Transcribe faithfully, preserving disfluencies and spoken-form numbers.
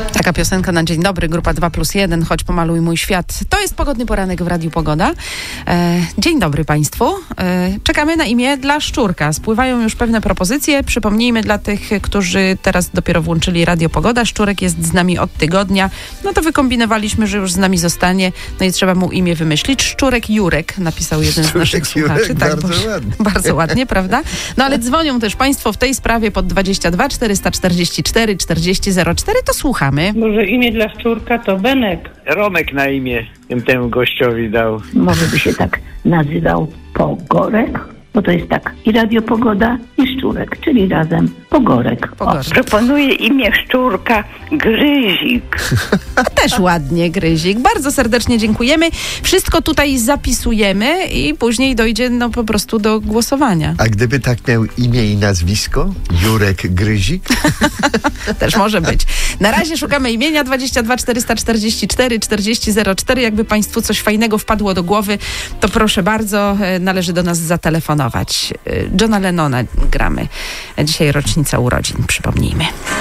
Taka piosenka na dzień dobry, grupa dwa plus jeden, choć pomaluj mój świat. To jest pogodny poranek w Radiu Pogoda. E, dzień dobry Państwu. E, czekamy na imię dla Szczurka. Spływają już pewne propozycje. Przypomnijmy dla tych, którzy teraz dopiero włączyli Radio Pogoda. Szczurek jest z nami od tygodnia. No to wykombinowaliśmy, że już z nami zostanie. No i trzeba mu imię wymyślić. Szczurek Jurek, napisał jeden Szczurek z naszych słuchaczy. Jurek, Tak, bardzo bo, ładnie. Bardzo ładnie, prawda? No ale dzwonią też Państwo w tej sprawie pod dwadzieścia dwa czterysta czterdzieści cztery czterdzieści zero cztery. To słuchamy. Może imię dla Szczurka to Benek. Romek na imię bym temu gościowi dał. Może by się tak nazywał Pogorek, bo to jest tak i Radio Pogoda, i Szczurek, czyli razem Pogorek. Pogorek. Proponuję imię Szczurka Gryzik. Też ładnie, Gryzik. Bardzo serdecznie dziękujemy. Wszystko tutaj zapisujemy i później dojdzie no po prostu do głosowania. A gdyby tak miał imię i nazwisko? Jurek Gryzik? Też może być. Na razie szukamy imienia dwadzieścia dwa czterysta czterdzieści cztery czterdzieści zero cztery. Jakby Państwu coś fajnego wpadło do głowy, to proszę bardzo, należy do nas zatelefonować. Johna Lennona gramy. Dzisiaj rocznica urodzin, przypomnijmy.